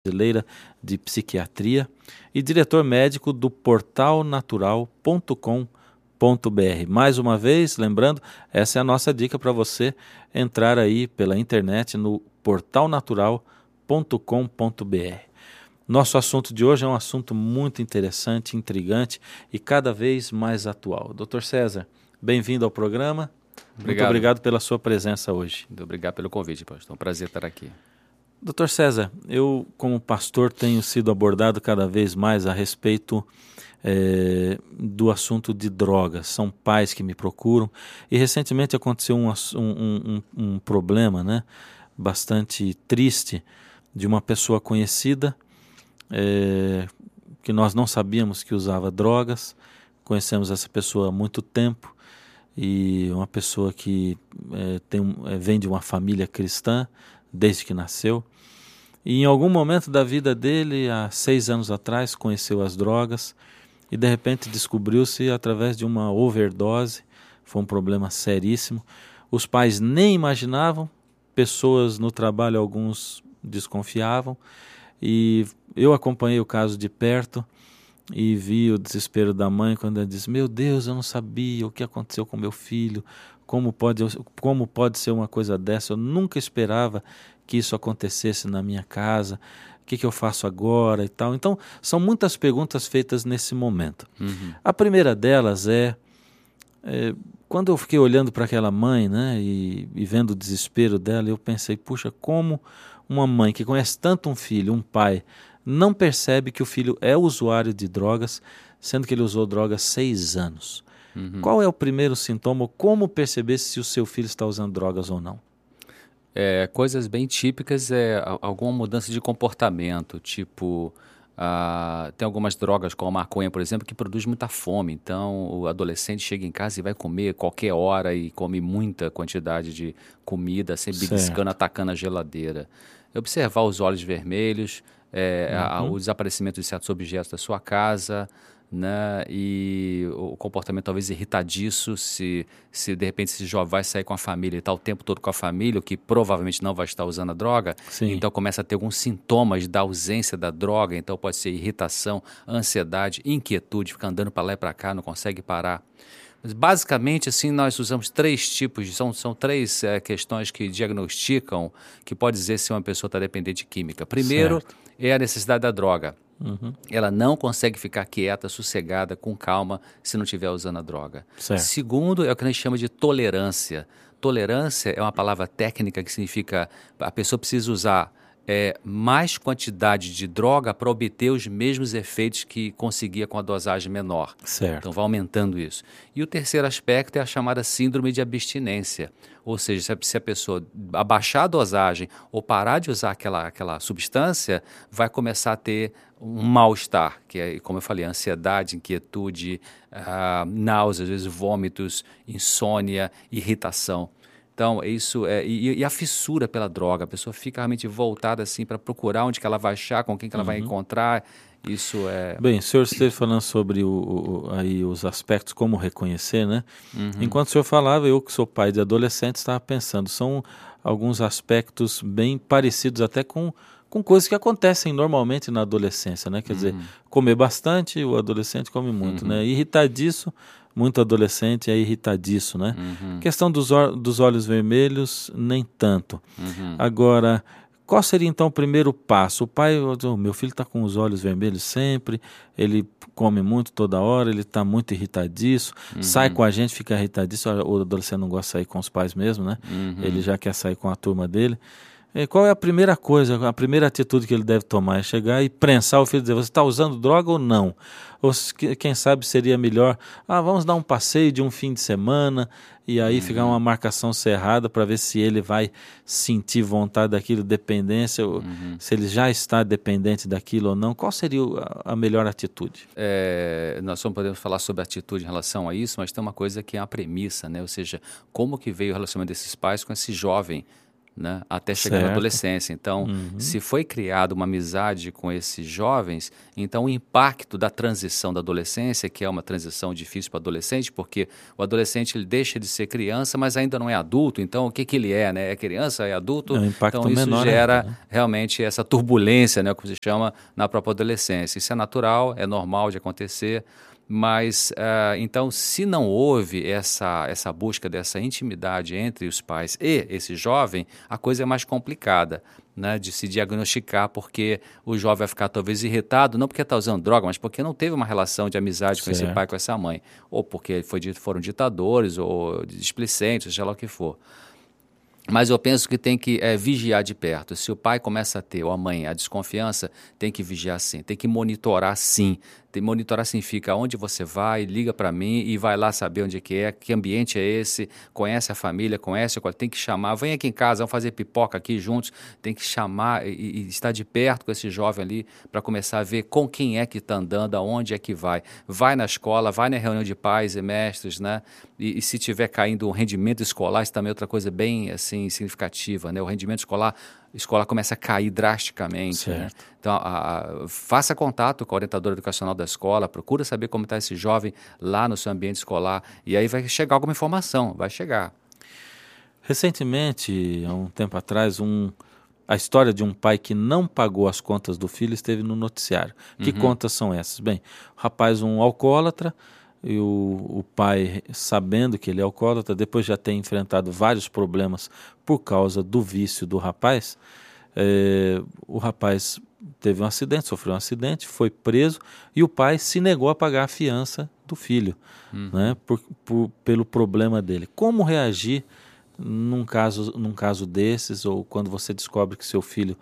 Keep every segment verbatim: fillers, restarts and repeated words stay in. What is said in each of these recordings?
Brasileira de Psiquiatria e diretor médico do portal natural ponto com ponto br. Mais uma vez, lembrando, essa é a nossa dica para você entrar aí pela internet no portal natural ponto com ponto br. Nosso assunto de hoje é um assunto muito interessante, intrigante e cada vez mais atual. doutor César, bem-vindo ao programa. Obrigado. Muito obrigado pela sua presença hoje. Muito obrigado pelo convite, pastor. É um prazer estar aqui. doutor César, eu como pastor tenho sido abordado cada vez mais a respeito é, do assunto de drogas. São pais que me procuram e recentemente aconteceu um, um, um, um problema, né, bastante triste de uma pessoa conhecida é, que nós não sabíamos que usava drogas. Conhecemos essa pessoa há muito tempo e uma pessoa que é, tem, é, vem de uma família cristã desde que nasceu. E em algum momento da vida dele, há seis anos atrás, conheceu as drogas e de repente descobriu-se através de uma overdose. Foi um problema seríssimo. Os pais nem imaginavam, pessoas no trabalho, alguns desconfiavam. E eu acompanhei o caso de perto e vi o desespero da mãe quando ela disse: meu Deus, eu não sabia o que aconteceu com meu filho, como pode, como pode ser uma coisa dessa, eu nunca esperava que isso acontecesse na minha casa, o que, que eu faço agora e tal. Então, são muitas perguntas feitas nesse momento. Uhum. A primeira delas é, é quando eu fiquei olhando para aquela mãe, né, e, e vendo o desespero dela, eu pensei, puxa, como uma mãe que conhece tanto um filho, um pai, não percebe que o filho é usuário de drogas, sendo que ele usou drogas seis anos. Uhum. Qual é o primeiro sintoma? Como perceber se o seu filho está usando drogas ou não? É, coisas bem típicas é alguma mudança de comportamento, tipo, ah, tem algumas drogas como a maconha, por exemplo, que produz muita fome. Então, o adolescente chega em casa e vai comer qualquer hora e come muita quantidade de comida, sempre beliscando, atacando a geladeira. Observar os olhos vermelhos, é, uhum. a, o desaparecimento de certos objetos da sua casa, né? E o comportamento talvez irritadiço, se, se de repente esse jovem vai sair com a família e está o tempo todo com a família, o que provavelmente não vai estar usando a droga. Sim. Então começa a ter alguns sintomas da ausência da droga, então pode ser irritação, ansiedade, inquietude, fica andando para lá e para cá, não consegue parar. Mas basicamente, assim, nós usamos três tipos, são, são três é, questões que diagnosticam, que pode dizer se uma pessoa está dependente de química. Primeiro, certo. é a necessidade da droga. Uhum. Ela não consegue ficar quieta, sossegada, com calma, se não estiver usando a droga. Certo. Segundo, é o que a gente chama de tolerância. Tolerância é uma palavra técnica que significa a pessoa precisa usar É, mais quantidade de droga para obter os mesmos efeitos que conseguia com a dosagem menor. Certo. Então vai aumentando isso. E o terceiro aspecto é a chamada síndrome de abstinência. Ou seja, se a pessoa abaixar a dosagem ou parar de usar aquela, aquela substância, vai começar a ter um mal-estar, que é, como eu falei, ansiedade, inquietude, ah, náuseas, às vezes vômitos, insônia, irritação. Então, isso é, e, e a fissura pela droga, a pessoa fica realmente voltada assim para procurar onde que ela vai achar, com quem que ela uhum. vai encontrar, isso é... Bem, o senhor esteve falando sobre o, o, aí os aspectos, como reconhecer, né? Uhum. Enquanto o senhor falava, eu que sou pai de adolescente estava pensando, são alguns aspectos bem parecidos até com, com coisas que acontecem normalmente na adolescência, né? Quer uhum. dizer, comer bastante, o adolescente come muito, uhum. né? Irritadiço, muito adolescente é irritadiço, né? Uhum. Questão dos, dos olhos vermelhos, nem tanto. Uhum. Agora, qual seria então o primeiro passo? O pai, oh, meu filho está com os olhos vermelhos sempre, ele come muito toda hora, ele está muito irritadiço, uhum. sai com a gente, fica irritadiço, o adolescente não gosta de sair com os pais mesmo, né? Uhum. Ele já quer sair com a turma dele. E qual é a primeira coisa, a primeira atitude que ele deve tomar? É chegar e prensar o filho e dizer, você está usando droga ou não? Ou quem sabe seria melhor, ah, vamos dar um passeio de um fim de semana e aí uhum. ficar uma marcação cerrada para ver se ele vai sentir vontade daquilo, dependência, uhum. se ele já está dependente daquilo ou não. Qual seria a melhor atitude? É, nós só podemos falar sobre atitude em relação a isso, mas tem uma coisa que é a premissa, né? Ou seja, como que veio o relacionamento desses pais com esse jovem, né, até chegar Certo. na adolescência. Então, Uhum. se foi criada uma amizade com esses jovens, então o impacto da transição da adolescência, que é uma transição difícil para o adolescente, porque o adolescente ele deixa de ser criança, mas ainda não é adulto, então o que, que ele é? Né? É criança, é adulto? É um impacto Então isso menor gera ainda, né? realmente essa turbulência, né, como se chama, na própria adolescência. Isso é natural, é normal de acontecer, mas uh, então se não houve essa, essa busca dessa intimidade entre os pais e esse jovem, a coisa é mais complicada, né, de se diagnosticar, porque o jovem vai ficar talvez irritado, não porque está usando droga, mas porque não teve uma relação de amizade com esse Certo. pai, com essa mãe, ou porque foi, foram ditadores ou displicentes, seja lá o que for. Mas eu penso que tem que é, vigiar de perto. Se o pai começa a ter, ou a mãe, a desconfiança, tem que vigiar sim, tem que monitorar sim. Tem, monitorar significa onde você vai, liga para mim e vai lá saber onde é que é, que ambiente é esse, conhece a família, conhece, tem que chamar, vem aqui em casa, vamos fazer pipoca aqui juntos, tem que chamar e, e estar de perto com esse jovem ali para começar a ver com quem é que está andando, aonde é que vai. Vai na escola, vai na reunião de pais e mestres, né? E, e se tiver caindo o rendimento escolar, isso também é outra coisa bem assim, significativa, né? O rendimento escolar, a escola começa a cair drasticamente. Né? Então, a, a, faça contato com a orientadora educacional da escola, procura saber como está esse jovem lá no seu ambiente escolar, e aí vai chegar alguma informação, vai chegar. Recentemente, há um tempo atrás, um, a história de um pai que não pagou as contas do filho esteve no noticiário. Que Uhum. contas são essas? Bem, o rapaz um alcoólatra, e o, o pai, sabendo que ele é alcoólatra, depois já tem enfrentado vários problemas por causa do vício do rapaz, é, o rapaz teve um acidente, sofreu um acidente, foi preso e o pai se negou a pagar a fiança do filho, Uhum. né, por, por, pelo problema dele. Como reagir num caso, num caso desses, ou quando você descobre que seu filho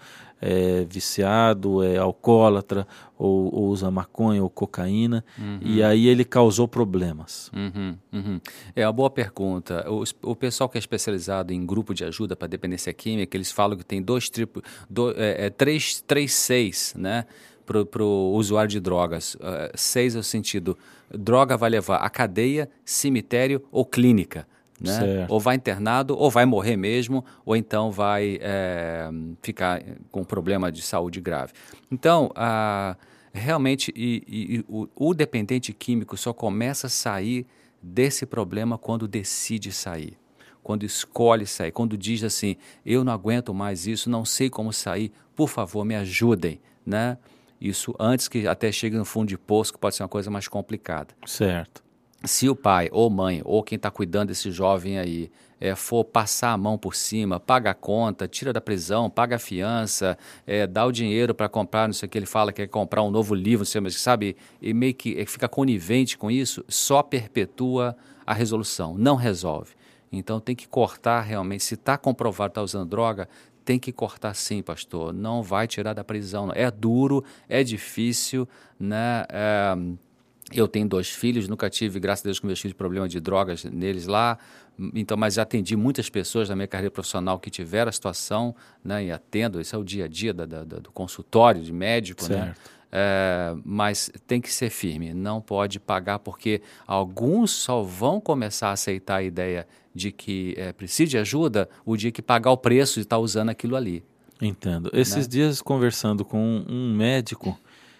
é viciado, é alcoólatra, ou, ou usa maconha ou cocaína, uhum. e aí ele causou problemas? Uhum, uhum. É uma boa pergunta. O, o pessoal que é especializado em grupo de ajuda para dependência química, eles falam que tem dois tipos, do, é, é, três, três seis, né, para o usuário de drogas. Uh, seis é o sentido, droga vai levar a cadeia, cemitério ou clínica. Né? Ou vai internado, ou vai morrer mesmo, ou então vai é, ficar com problema de saúde grave. Então, a, realmente, e, e, o, o dependente químico só começa a sair desse problema quando decide sair, quando escolhe sair, quando diz assim, eu não aguento mais isso, não sei como sair, por favor, me ajudem, né? Isso antes que até chegue no fundo de poço, que pode ser uma coisa mais complicada. Certo. Se o pai ou mãe ou quem está cuidando desse jovem aí é, for passar a mão por cima, paga a conta, tira da prisão, paga a fiança, é, dá o dinheiro para comprar, não sei o que ele fala, quer comprar um novo livro, não sei, mas sabe, e meio que é, fica conivente com isso, só perpetua a resolução, não resolve. Então tem que cortar realmente, se está comprovado que está usando droga, tem que cortar sim, pastor, não vai tirar da prisão, não. É duro, é difícil, né? É, eu tenho dois filhos, nunca tive, graças a Deus, com meus filhos, problema de drogas neles lá, então, mas já atendi muitas pessoas na minha carreira profissional que tiveram a situação, né, e atendo, esse é o dia a dia da, da, do consultório de médico, certo. Né? É, mas tem que ser firme, não pode pagar, porque alguns só vão começar a aceitar a ideia de que é, precisa de ajuda o dia que pagar o preço de estar usando aquilo ali. Entendo. Esses né? dias, conversando com um médico,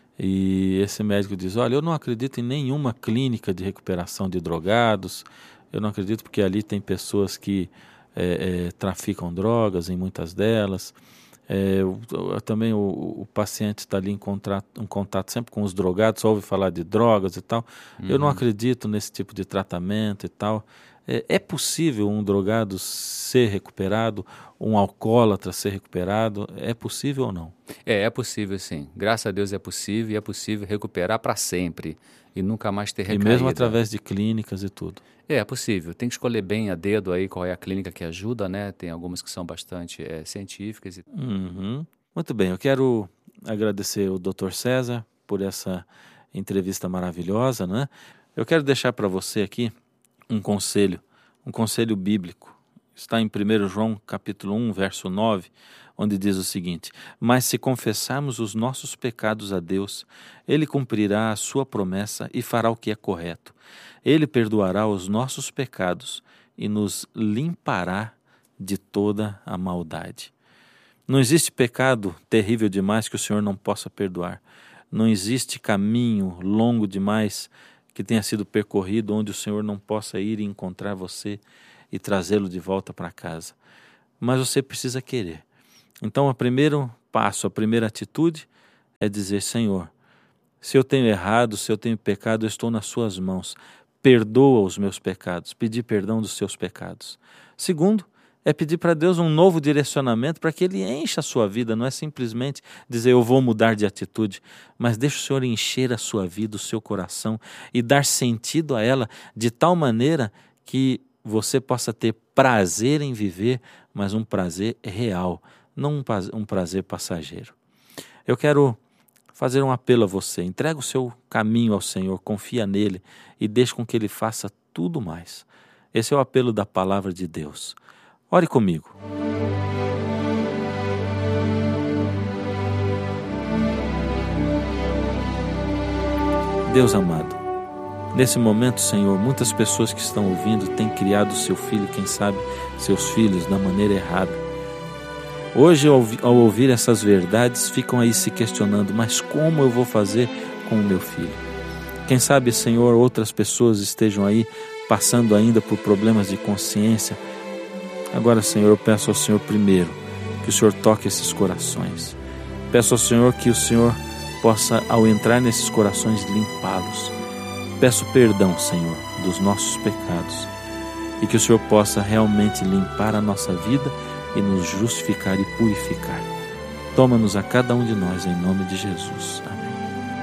e esse médico diz, olha, eu não acredito em nenhuma clínica de recuperação de drogados, eu não acredito porque ali tem pessoas que é, é, traficam drogas, em muitas delas, é, eu, eu, também o, o paciente está ali em, contrato, em contato sempre com os drogados, só ouve falar de drogas e tal, uhum. Eu não acredito nesse tipo de tratamento e tal. É, é possível um drogado ser recuperado, um alcoólatra ser recuperado? É possível ou não? É, é possível sim. Graças a Deus é possível e é possível recuperar para sempre e nunca mais ter recaída. E mesmo através de clínicas e tudo? É, é possível. Tem que escolher bem a dedo aí qual é a clínica que ajuda, né? Tem algumas que são bastante é, científicas. E... Uhum. Muito bem, eu quero agradecer o doutor César por essa entrevista maravilhosa, né? Eu quero deixar para você aqui um conselho, um conselho bíblico. Está em primeiro João capítulo um, verso nove, onde diz o seguinte, mas se confessarmos os nossos pecados a Deus, Ele cumprirá a sua promessa e fará o que é correto. Ele perdoará os nossos pecados e nos limpará de toda a maldade. Não existe pecado terrível demais que o Senhor não possa perdoar. Não existe caminho longo demais que tenha sido percorrido onde o Senhor não possa ir e encontrar você e trazê-lo de volta para casa. Mas você precisa querer. Então, o primeiro passo, a primeira atitude é dizer: Senhor, se eu tenho errado, se eu tenho pecado, eu estou nas suas mãos. Perdoa os meus pecados, pedir perdão dos seus pecados. Segundo, é pedir para Deus um novo direcionamento para que Ele encha a sua vida. Não é simplesmente dizer eu vou mudar de atitude, mas deixa o Senhor encher a sua vida, o seu coração e dar sentido a ela de tal maneira que você possa ter prazer em viver, mas um prazer real, não um prazer passageiro. Eu quero fazer um apelo a você: entrega o seu caminho ao Senhor, confia nele e deixe com que Ele faça tudo mais. Esse é o apelo da palavra de Deus. Ore comigo. Deus amado, nesse momento, Senhor, muitas pessoas que estão ouvindo têm criado seu filho, quem sabe seus filhos, da maneira errada. Hoje, ao ouvir essas verdades, ficam aí se questionando: mas como eu vou fazer com o meu filho? Quem sabe, Senhor, outras pessoas estejam aí passando ainda por problemas de consciência. Agora, Senhor, eu peço ao Senhor primeiro que o Senhor toque esses corações. Peço ao Senhor que o Senhor possa, ao entrar nesses corações, limpá-los. Peço perdão, Senhor, dos nossos pecados e que o Senhor possa realmente limpar a nossa vida e nos justificar e purificar. Toma-nos a cada um de nós, em nome de Jesus.